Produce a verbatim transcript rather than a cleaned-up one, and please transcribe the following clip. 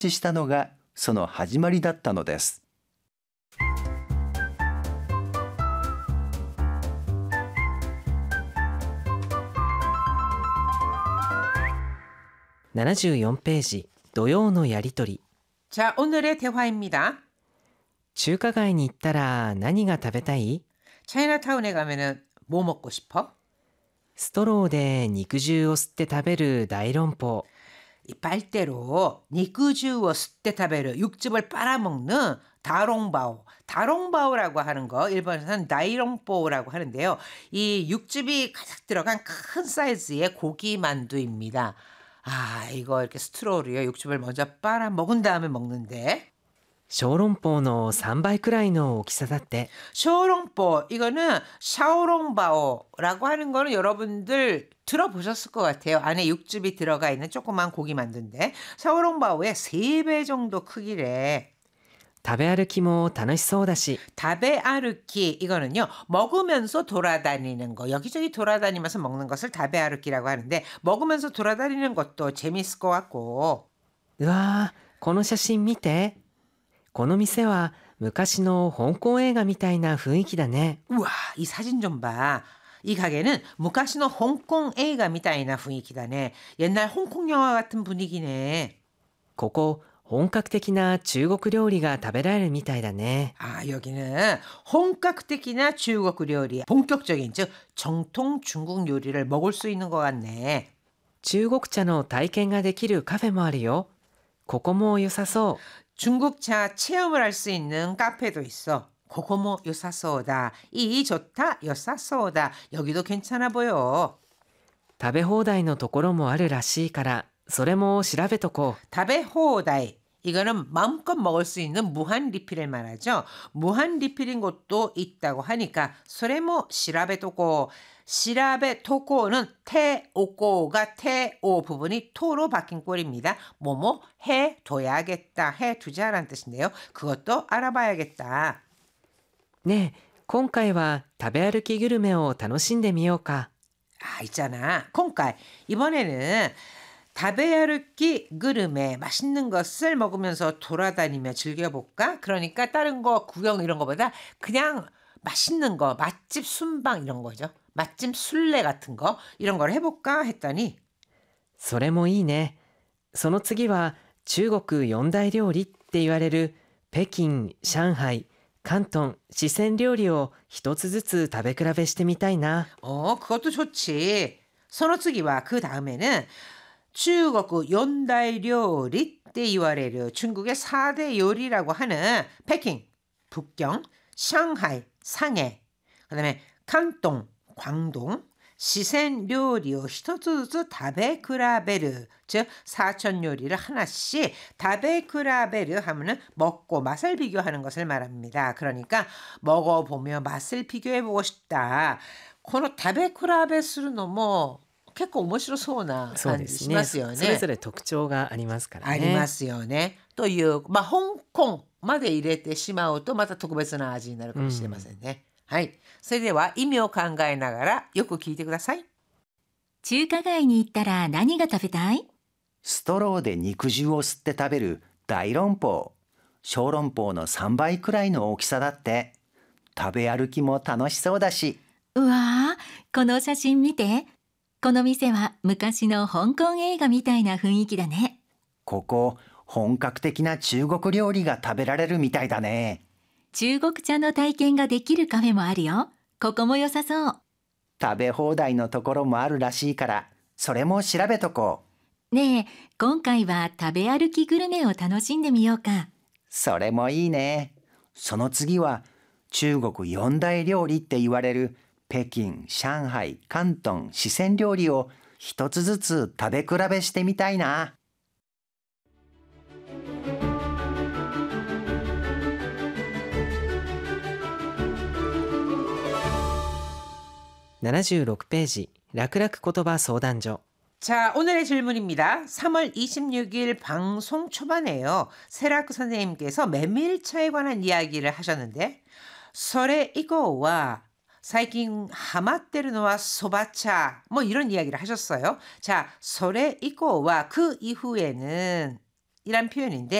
したのがその始まりだったのです。 ななじゅうよんページ土曜のやりとり。 자, 오늘의 대화입니다. 中華街に行ったら何が食べたい？ 차이나타운에 가면은 뭐 먹고 싶어? ストローで肉汁を吸って食べる大論法。 이 빨대로 니꾸주어 스테타베르 육즙을 빨아먹는 다롱바오. 다롱바오라고 하는 거 일본에서는 다이롱보라고 하는데요. 이 육즙이 가득 들어간 큰 사이즈의 고기 만두입니다. 아, 이거 이렇게 스트로우로요. 육즙을 먼저 빨아 먹은 다음에 먹는데. 小籠包のさんばいくらいの大きさだって。 샤오롱보 이거는 샤오롱바오라고 하는 거는 여러분들 들어보셨을 것 같아요. 안에 육즙이 들어가 있는 조그만 고기 만두인데 샤오롱바오의 세 배 정도 크기래. 食べ歩きも楽しそうだし。 다베아르키 이거는요. 먹으면서 돌아다니는 거. 여기저기 돌아다니면서 먹는 것을 다베아르키라고 하는데 먹으면서 돌아다니는 것도 재밌을 것 같고. うわー、この写真見て。この店は昔の香港映画みたいな雰囲気だね。 우와, 이 사진 좀 봐. 이 가게는 무카시노 홍콩映画 미타이나 분위기다네. 옛날 홍콩 영화 같은 분위기네. ここ本格的な中国料理が食べられるみたいだね。 아, 여기는 본격적이나 중국 요리, 본격적인 즉 정통 중국 요리를 먹을 수 있는 것 같네. 中国茶の体験ができるカフェもあるよ。ここも良さそう。 중국차 체험을 할 수 있는 카페도 있어. 고고모 요사소다. 이 좋다 요사소다. 여기도 괜찮아 보여. 食べ放題のところもあるらしいから、それも調べとこう。 다베호다이. 이거는 마음껏 먹을 수 있는 무한 리필을 말하죠. 무한 리필인 곳도 있다고 하니까 소레모 시라베토고. 시라베토고는 태오고가 태오 부분이 토로 바뀐 꼴입니다. 뭐뭐 해둬야겠다, 해두자라는 뜻인데요. 그것도 알아봐야겠다. ねえ、今回は食べ歩きグルメを楽しんでみようか。 아, 있잖아. 콩깔. 이번에는 다베야르키 그르메 맛있는 것을 먹으면서 돌아다니며 즐겨볼까? 그러니까 다른 거 구경 이런 거보다 그냥 맛있는 거, 맛집 순방 이런 거죠. 맛집 순례 같은 거 이런 걸 해볼까 했더니 それもいいね。その次は中国四大料理って言われる北京、上海、広東、四川料理を一つずつ食べ比べしてみたいな。 어, 그것도 좋지. 선호쓰기와 그 다음에는 중국 연달 요리 때 이와레르 중국의 사 대 요리라고 하는北京, 북경, 상하이, 상해, 그 다음에 칸동, 광동, 시센 요리を一つずつ食べ比べる. 즉 사천 요리를 하나씩 食べ比べる 하면은 먹고 맛을 비교하는 것을 말합니다. 그러니까 먹어보며 맛을 비교해보고 싶다. この食べ比べするのも結構面白そうな感じしますよね。 それぞれ特徴がありますからね。 ありますよね。という、まあ、香港まで入れてしまうとまた特別な味になるかもしれませんね。うん、はい。それでは意味を考えながらよく聞いてください。 中華街に行ったら何が食べたい？ ストローで肉汁を吸って食べる大論法。小籠包のさんばいくらいの大きさだって。食べ歩きも楽しそうだし。 うわー、この写真見て。この店は昔の香港映画みたいな雰囲気だね。 ここ本格的な中国料理が食べられるみたいだね。 中国茶の体験ができるカフェもあるよ。ここも良さそう。 食べ放題のところもあるらしいから、それも調べとこう。ねえ、今回は食べ歩きグルメを楽しんでみようか。 それもいいね。その次は中国四大料理って言われる北京、上海、広東、四川料理を一つずつ食べ比べしてみたいな。 ななじゅうろくページ楽々言葉相談所。 자, 오늘의 질문입니다. 삼월 이십육일 방송 초반에요. 세라크 선생님께서 메밀차에 관한 이야기를 하셨는데 설에 이거와最近ハマってるのはそば茶 뭐 이런 이야기를 하셨어요. 자, 설에 이거와 그 이후에는 이란 표현인데